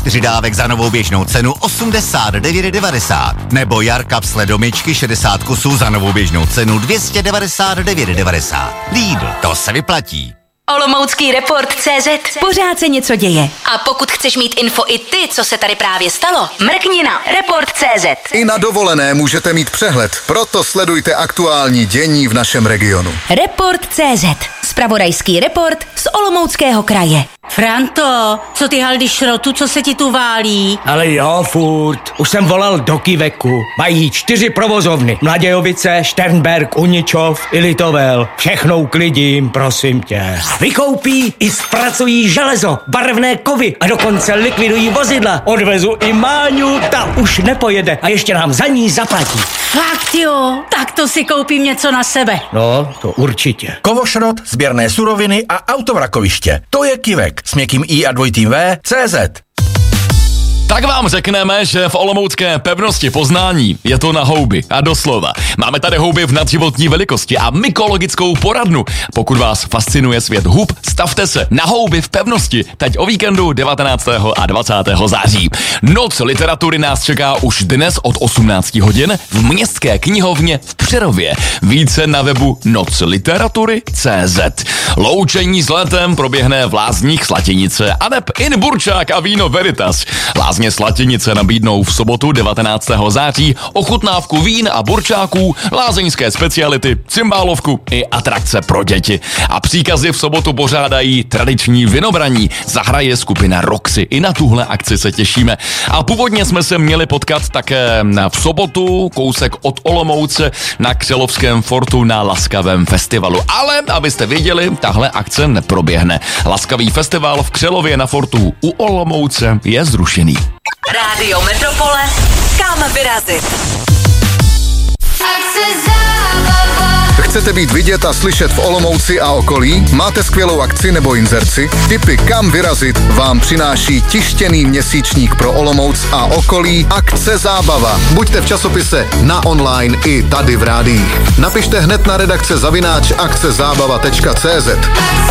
4 dávek za novou běžnou cenu 89,90. Nebo Jar kapsle do myčky 60 kusů za novou běžnou cenu 299,90. Lidl, to se vyplatí. Olomoucký report.cz. Pořád se něco děje. A pokud chceš mít info i ty, co se tady právě stalo, mrkni na report.cz. I na dovolené můžete mít přehled, proto sledujte aktuální dění v našem regionu. Report.cz. Zpravodajský report z Olomouckého kraje. Franto, co ty haldy šrotu, co se ti tu válí? Ale jo, furt. Už jsem volal do Kiveku. Mají 4 provozovny. Mladějovice, Šternberk, Uničov i Litovel. Všechno uklidím, prosím tě. Vykoupí i zpracují železo, barevné kovy a dokonce likvidují vozidla. Odvezu i Máňu, ta už nepojede a ještě nám za ní zaplatí. Fakt jo, tak to si koupím něco na sebe. No, to určitě. Kovošrot, sběrné suroviny a autovrakoviště. To je Kivek s měkkým i a dvojitým V.cz. Tak vám řekneme, že v olomoucké pevnosti Poznání je to na houby a doslova. Máme tady houby v nadživotní velikosti a mykologickou poradnu. Pokud vás fascinuje svět hub, stavte se na houby v pevnosti teď o víkendu 19. a 20. září. Noc literatury nás čeká už dnes od 18 hodin v Městské knihovně v Přerově. Více na webu nocliteratury.cz. Loučení s létem proběhne v Lázních Slatinice a neb in Burčák a víno Veritas. Lázně Slatinice nabídnou v sobotu 19. září ochutnávku vín a burčáků, lázeňské speciality, cymbálovku i atrakce pro děti. A příkazy v sobotu pořádají tradiční vinobraní. Zahraje skupina Roxy. I na tuhle akci se těšíme. A původně jsme se měli potkat také v sobotu, kousek od Olomouce, na Křelovském fortu na Laskavém festivalu. Ale abyste věděli, tahle akce neproběhne. Laskavý festival v Křelově na fortu u Olomouce je zrušený. Rádio Metropole, kam vyrazit? Chcete být vidět a slyšet v Olomouci a okolí? Máte skvělou akci nebo inzerci? Tipy Kam vyrazit vám přináší tištěný měsíčník pro Olomouc a okolí Akce Zábava. Buďte v časopise, na online i tady v rádiích. Napište hned na redakce @akcezabava.cz.